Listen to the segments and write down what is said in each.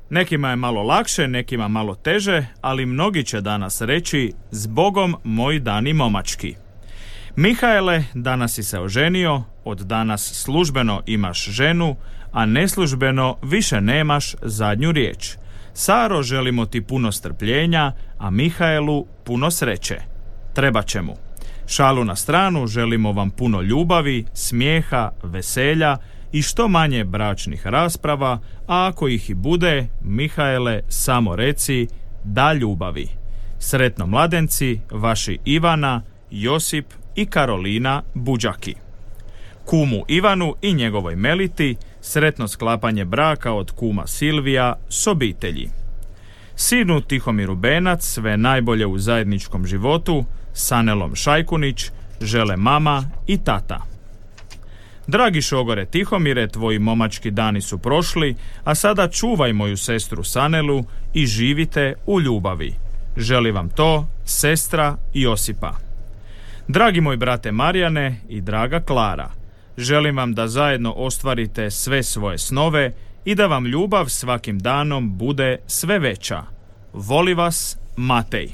Nekima je malo lakše, nekima malo teže, ali mnogi će danas reći zbogom moj dani momački. Mihaele, danas si se oženio, od danas službeno imaš ženu, a neslužbeno više nemaš zadnju riječ. Saro, želimo ti puno strpljenja, a Mihaelu puno sreće. Treba će mu. Šalu na stranu, želimo vam puno ljubavi, smijeha, veselja i što manje bračnih rasprava, a ako ih i bude, Mihaele, samo reci da ljubavi. Sretno mladenci, vaši Ivana, Josip i Karolina Buđaki. Kumu Ivanu i njegovoj Meliti sretno sklapanje braka od kuma Silvija s obitelji. Sinu Tihomiru Benac sve najbolje u zajedničkom životu, s Anelom Šajkunić žele mama i tata. Dragi šogore Tihomire, tvoji momački dani su prošli, a sada čuvaj moju sestru Sanelu i živite u ljubavi. Želi vam to sestra Josipa. Dragi moj brate Marijane i draga Klara, želim vam da zajedno ostvarite sve svoje snove i da vam ljubav svakim danom bude sve veća. Voli vas Matej.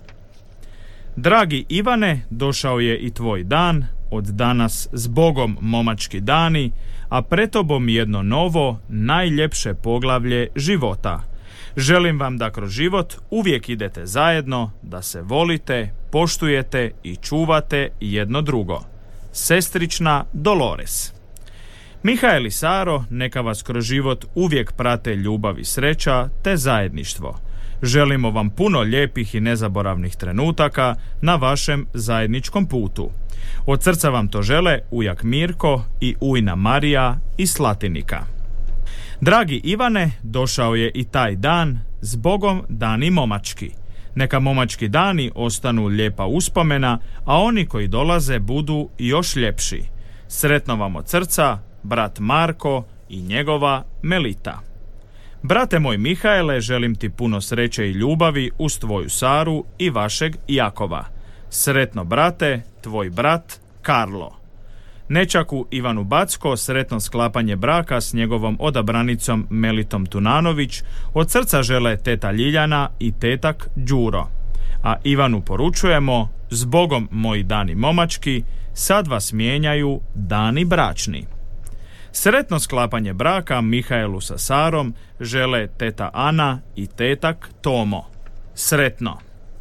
Dragi Ivane, došao je i tvoj dan, od danas zbogom momački dani, a pred tobom jedno novo, najljepše poglavlje života. Želim vam da kroz život uvijek idete zajedno, da se volite, poštujete i čuvate jedno drugo. Sestrična Dolores. Mihael i Saro, neka vas kroz život uvijek prate ljubav i sreća te zajedništvo. Želimo vam puno lijepih i nezaboravnih trenutaka na vašem zajedničkom putu. Od srca vam to žele ujak Mirko i ujna Marija iz Slatinika. Dragi Ivane, došao je i taj dan, zbogom dani momački. Neka momački dani ostanu lijepa uspomena, a oni koji dolaze budu još ljepši. Sretno vam od srca, brat Marko i njegova Melita. Brate moj Mihaele, želim ti puno sreće i ljubavi uz tvoju Saru i vašeg Jakova. Sretno brate, tvoj brat Karlo. Nečaku Ivanu Backo, sretno sklapanje braka s njegovom odabranicom Melitom Tunanović, od srca žele teta Ljiljana i tetak Đuro. A Ivanu poručujemo, zbogom moji dani momački, sad vas mijenjaju dani bračni. Sretno sklapanje braka Mihaelu sa Sarom žele teta Ana i tetak Tomo. Sretno.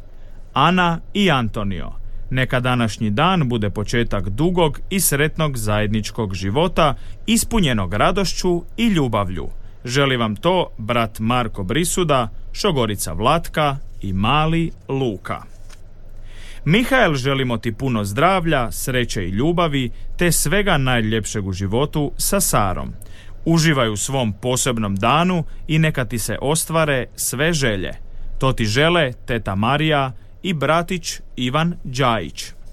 Ana i Antonio. Neka današnji dan bude početak dugog i sretnog zajedničkog života, ispunjenog radošću i ljubavlju. Želi vam to brat Marko Brisuda, šogorica Vlatka i mali Luka. Mihael, želimo ti puno zdravlja, sreće i ljubavi, te svega najljepšeg u životu sa Sarom. Uživaj u svom posebnom danu i neka ti se ostvare sve želje. To ti žele teta Marija i bratić Ivan Đajić.